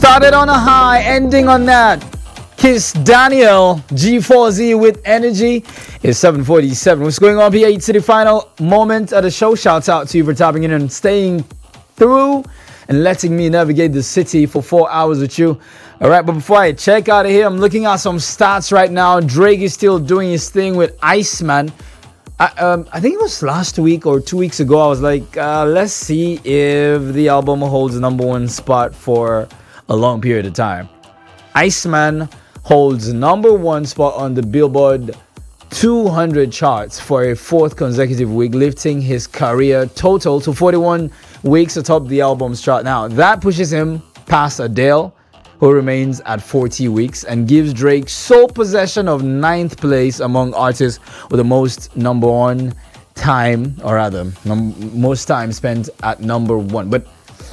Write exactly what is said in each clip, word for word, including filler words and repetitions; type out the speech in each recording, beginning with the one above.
Started on a high, ending on that. Kiss Daniel, G four Z with Energy. It's seven forty-seven. What's going on, P eight City? Final moment of the show. Shouts out to you for tapping in and staying through and letting me navigate the city for four hours with you. All right, but before I check out of here, I'm looking at some stats right now. Drake is still doing his thing with Iceman. I, um, I think it was last week or two weeks ago. I was like, uh, let's see if the album holds the number one spot for a long period of time. Iceman holds number one spot on the Billboard two hundred charts for a fourth consecutive week, lifting his career total to forty-one weeks atop the album's chart. Now, that pushes him past Adele, who remains at forty weeks, and gives Drake sole possession of ninth place among artists with the most number one time, or rather, num- most time spent at number one. But,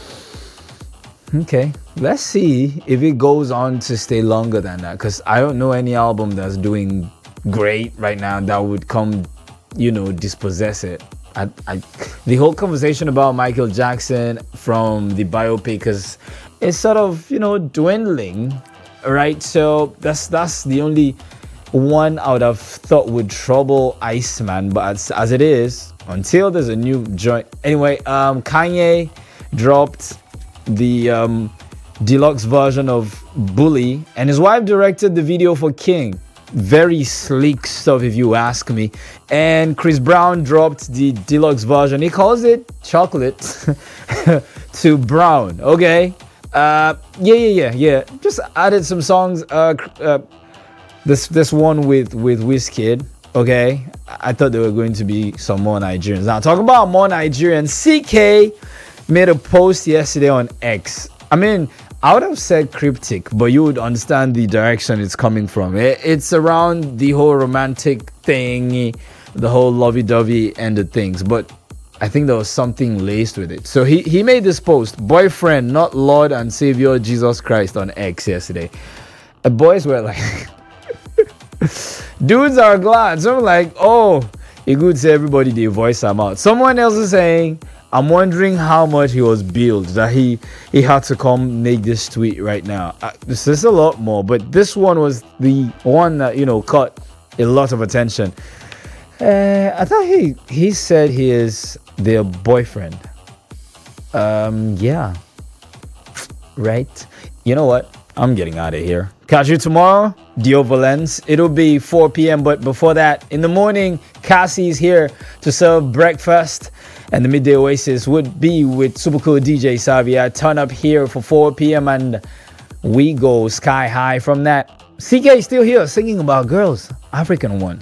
okay, let's see if it goes on to stay longer than that, because I don't know any album that's doing great right now that would come, you know, dispossess it. I, I, the whole conversation about Michael Jackson from the biopic is, is sort of, you know, dwindling, right? So that's that's the only one I would have thought would trouble Iceman. But as, as it is, until there's a new joint. Anyway, um, Kanye dropped the um, deluxe version of Bully, and his wife directed the video for King. Very sleek stuff, if you ask me. And Chris Brown dropped the deluxe version. He calls it chocolate to brown. Okay. Uh, yeah, yeah, yeah, yeah. Just added some songs. Uh, uh, this this one with with Wizkid. Okay. I thought there were going to be some more Nigerians. Now, talking about more Nigerians, C K made a post yesterday on X. I mean, I would have said cryptic, but you would understand the direction it's coming from. It's around the whole romantic thing, the whole lovey-dovey end of things, but I think there was something laced with it. So he, he made this post, boyfriend, not Lord and Savior Jesus Christ, on X yesterday. The boys were like, dudes are glad. So I'm like, oh, you could say everybody, they voice them out. Someone else is saying, I'm wondering how much he was billed that he he had to come make this tweet right now. Uh, this is a lot more, but this one was the one that, you know, caught a lot of attention. Uh, I thought he he said he is their boyfriend. Um, yeah, right. You know what? I'm getting out of here. Catch you tomorrow, Dio Valence. It'll be four p.m. But before that, in the morning, Cassie's here to serve breakfast. And the Midday Oasis would be with super cool D J Savia. Turn up here for four p.m. and we go sky high from that. C K is still here singing about girls, African ones.